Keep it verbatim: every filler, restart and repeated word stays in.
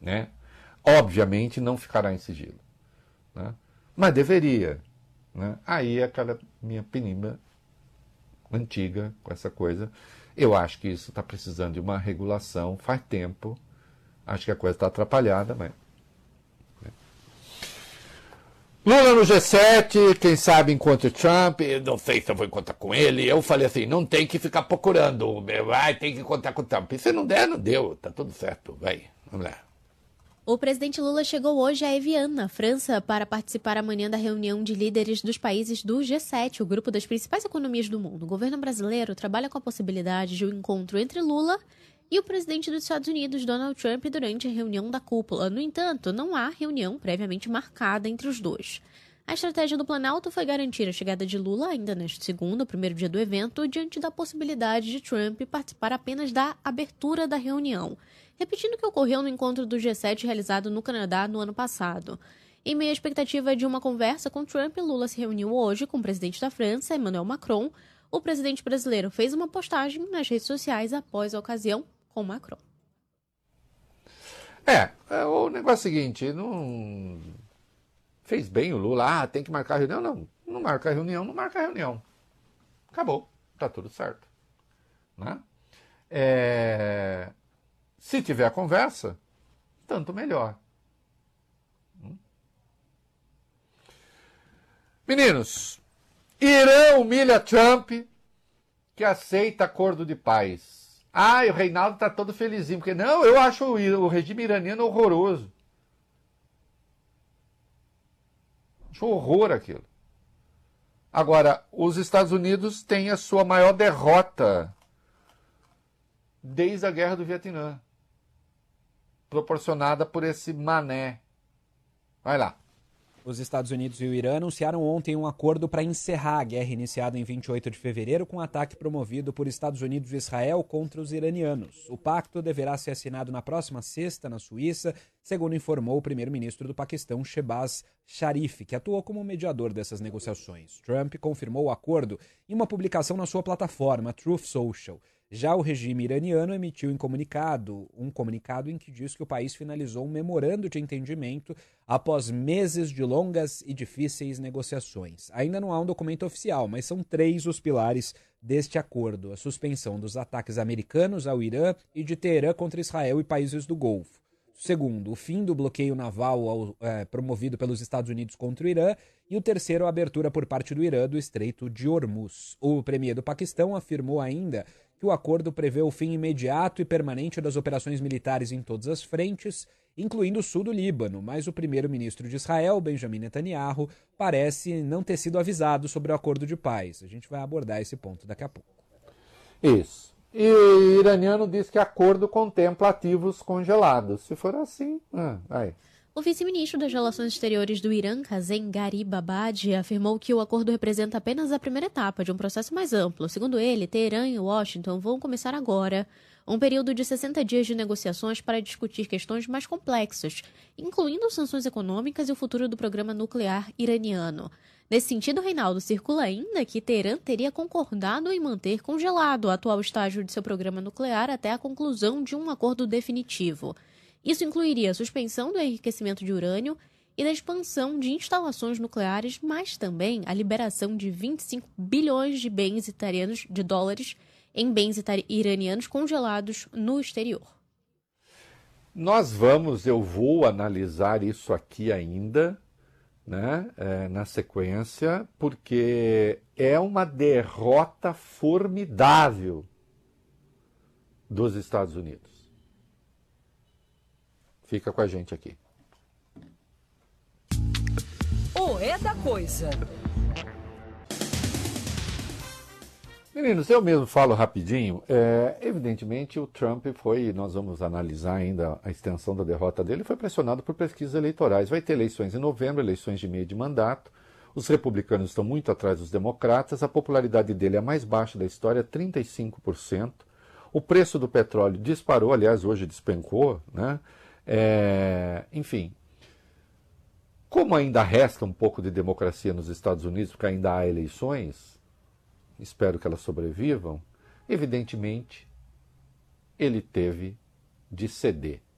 né? Obviamente não ficará em sigilo, né? Mas deveria, né? Aí é aquela minha penimba antiga com essa coisa. Eu acho que isso está precisando de uma regulação faz tempo. Acho que a coisa está atrapalhada, mas... Lula no G sete, quem sabe encontre Trump, eu não sei se eu vou encontrar com ele. Eu falei assim, não tem que ficar procurando, vai, tem que encontrar com o Trump. E se não der, não deu, tá tudo certo, vai, vamos lá. O presidente Lula chegou hoje a Evian, na França, para participar amanhã da reunião de líderes dos países do G sete, o grupo das principais economias do mundo. O governo brasileiro trabalha com a possibilidade de um encontro entre Lula e o presidente dos Estados Unidos, Donald Trump, durante a reunião da cúpula. No entanto, não há reunião previamente marcada entre os dois. A estratégia do Planalto foi garantir a chegada de Lula ainda neste segundo, primeiro dia do evento, diante da possibilidade de Trump participar apenas da abertura da reunião, repetindo o que ocorreu no encontro do G sete realizado no Canadá no ano passado. Em meio à expectativa de uma conversa com Trump, Lula se reuniu hoje com o presidente da França, Emmanuel Macron. O presidente brasileiro fez uma postagem nas redes sociais após a ocasião com Macron. É, o negócio é o seguinte, não fez bem o Lula, ah, tem que marcar a reunião, não, não marca a reunião, não marca a reunião. Acabou, tá tudo certo, né? É... Se tiver a conversa, tanto melhor. Meninos, Irã humilha Trump, que aceita acordo de paz. Ah, e o Reinaldo está todo felizinho, porque não, eu acho o, o regime iraniano horroroso. Acho horror aquilo. Agora, os Estados Unidos têm a sua maior derrota desde a Guerra do Vietnã, proporcionada por esse mané. Vai lá. Os Estados Unidos e o Irã anunciaram ontem um acordo para encerrar a guerra iniciada em vinte e oito de fevereiro com um ataque promovido por Estados Unidos e Israel contra os iranianos. O pacto deverá ser assinado na próxima sexta, na Suíça, segundo informou o primeiro-ministro do Paquistão, Shehbaz Sharif, que atuou como mediador dessas negociações. Trump confirmou o acordo em uma publicação na sua plataforma, Truth Social. Já o regime iraniano emitiu em comunicado, um comunicado em que diz que o país finalizou um memorando de entendimento após meses de longas e difíceis negociações. Ainda não há um documento oficial, mas são três os pilares deste acordo: a suspensão dos ataques americanos ao Irã e de Teherã contra Israel e países do Golfo. Segundo, o fim do bloqueio naval ao, é, promovido pelos Estados Unidos contra o Irã. E o terceiro, a abertura por parte do Irã do Estreito de Hormuz. O premier do Paquistão afirmou ainda que o acordo prevê o fim imediato e permanente das operações militares em todas as frentes, incluindo o sul do Líbano, mas o primeiro-ministro de Israel, Benjamin Netanyahu, parece não ter sido avisado sobre o acordo de paz. A gente vai abordar esse ponto daqui a pouco. Isso. E o iraniano diz que acordo contempla ativos congelados. Se for assim, ah, aí. O vice-ministro das Relações Exteriores do Irã, Kazem Garibabadi, afirmou que o acordo representa apenas a primeira etapa de um processo mais amplo. Segundo ele, Teherã e Washington vão começar agora um período de sessenta dias de negociações para discutir questões mais complexas, incluindo sanções econômicas e o futuro do programa nuclear iraniano. Nesse sentido, Reinaldo, circula ainda que Teherã teria concordado em manter congelado o atual estágio de seu programa nuclear até a conclusão de um acordo definitivo. Isso incluiria a suspensão do enriquecimento de urânio e da expansão de instalações nucleares, mas também a liberação de vinte e cinco bilhões de bens italianos de dólares em bens iranianos congelados no exterior. Nós vamos, eu vou analisar isso aqui ainda, né, é, na sequência, porque é uma derrota formidável dos Estados Unidos. Fica com a gente aqui. O É da Coisa. Meninos, eu mesmo falo rapidinho. É, evidentemente, o Trump foi, nós vamos analisar ainda a extensão da derrota dele, foi pressionado por pesquisas eleitorais. Vai ter eleições em novembro, eleições de meio de mandato. Os republicanos estão muito atrás dos democratas. A popularidade dele é a mais baixa da história, trinta e cinco por cento. O preço do petróleo disparou, aliás, hoje despencou, né? É, enfim, como ainda resta um pouco de democracia nos Estados Unidos, porque ainda há eleições, espero que elas sobrevivam, evidentemente, ele teve de ceder.